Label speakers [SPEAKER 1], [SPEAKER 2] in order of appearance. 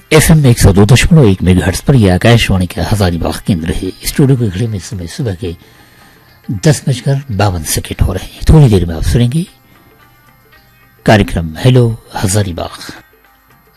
[SPEAKER 1] FM 102.1 megahertz पर यह आकाशवाणी का हजारीबाग केंद्र है। स्टूडियो की घड़ी में समय सुबह के 10:52 हो रहे हैं। थोड़ी देर में आप सुनेंगे कार्यक्रम हेलो हजारीबाग।